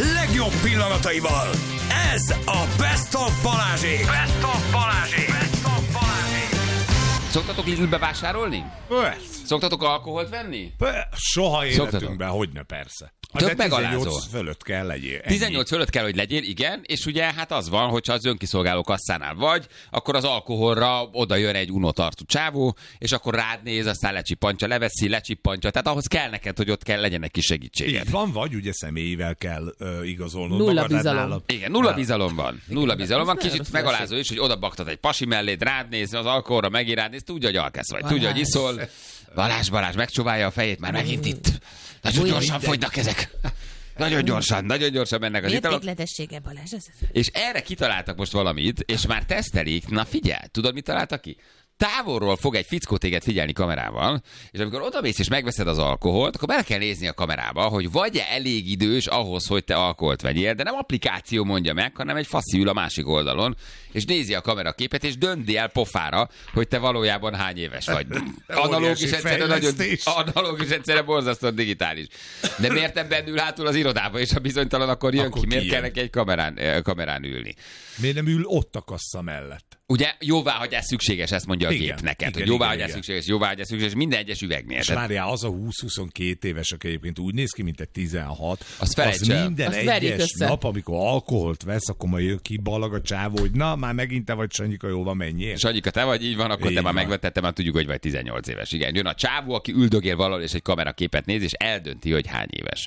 legjobb pillanataival. Ez a Best of Balázsék. Best of Balázsék. Best of Balázsék. Szoktatok Lidlbe vásárolni? Persze. Szoktatok alkoholt venni? Soha életünkben, hogyne persze. Tök megalázó. 18 fölött kell legyél. Ennyi. 18 fölött kell, hogy legyél, igen, és ugye hát az van, hogyha az önkiszolgáló kasszánál vagy, akkor az alkoholra oda jön egy unotartú csávó, és akkor rád néz, aztán lecsippantja, leveszi, lecsippantja, tehát ahhoz kell neked, hogy ott kell legyen egy kis segítséged. Így van, vagy ugye személyivel kell igazolnod. Nulla bizalom. Igen, nulla bizalom van. Nulla bizalom van, kicsit megalázó is, hogy oda baktad egy pasi melléd, rád néz, az alkoholra megint rád néz, tudja, hogy alkesz vagy, tudja, hogy iszol. Balázs megcsóválja a fejét, már megint itt. Nagyon gyorsan fogynak ezek. Nagyon gyorsan mennek az italok. Mértékletessége, Balázs. És erre kitaláltak most valamit, és már tesztelik. Na figyelj, tudod, mit találtak ki? Távolról fog egy fickó téged figyelni kamerával, és amikor odamész és megveszed az alkoholt, akkor bele kell nézni a kamerába, hogy vagy-e elég idős ahhoz, hogy te alkoholt vegyél, de nem applikáció mondja meg, hanem egy faszi ül a másik oldalon, és nézi a kameraképet, és dönti el pofára, hogy te valójában hány éves vagy. Analógus egyszerre borzasztóan digitális. De miért nem bennül hátul az irodába, és ha bizonytalan, akkor jön ki. Miért kell neki egy kamerán ülni? Miért nem ül ott a kassa mellett? Ugye jóváhagyás szükséges, ezt mondja a gép neked, igen, hogy jóváhagyás szükséges minden egyes üvegnél. És várjál, az a 20-22 éves, aki egyébként úgy néz ki, mint egy 16, az minden azt egyes nap, amikor alkoholt vesz, akkor majd jön ki ballag a csávó, hogy na, már megint te vagy, Sanyika, jó van, menjél. Sanyika, te vagy, így van, akkor így te már megvetted, te már tudjuk, hogy vagy 18 éves. Igen, jön a csávó, aki üldögél valahol, és egy kameraképet néz, és eldönti, hogy hány éves.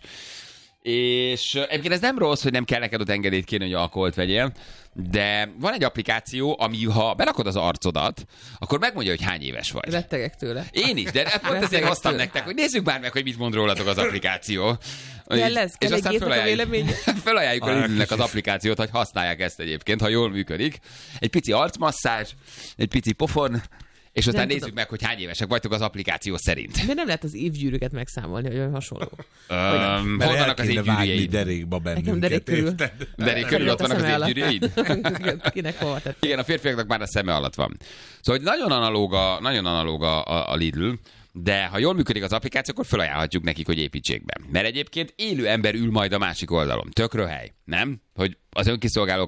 És egyébként ez nem rossz, hogy nem kell neked ott engedélyt kérni, hogy alkoholt vegyél, de van egy applikáció, ami ha berakod az arcodat, akkor megmondja, hogy hány éves vagy. Rettegek tőle. Én is, de pont ezért hoztam nektek, hogy nézzük már meg, hogy mit mond rólatok az applikáció. Kell egy gépnek a véleménye? Felajánljuk a Lidlnek az applikációt, hogy használják ezt egyébként, ha jól működik. Egy pici arcmasszázs, egy pici pofon, és aztán nézzük meg, hogy hány évesek vagytok az applikáció szerint. Miért nem lehet az évgyűrűket megszámolni, hogy olyan hasonló? Honnan az évgyűrűjeid? Derékba bennünket, érted? Derék körül ott vannak az évgyűrűjeid? Kinek hova tett? Igen, a férfiaknak már a szeme alatt van. Szóval nagyon analóg a Lidl, de ha jól működik az applikáció, akkor felajánlhatjuk nekik, hogy építsék be. Mert egyébként élő ember ül majd a másik oldalon. Tök röhely, nem? Hogy az önkiszolgáló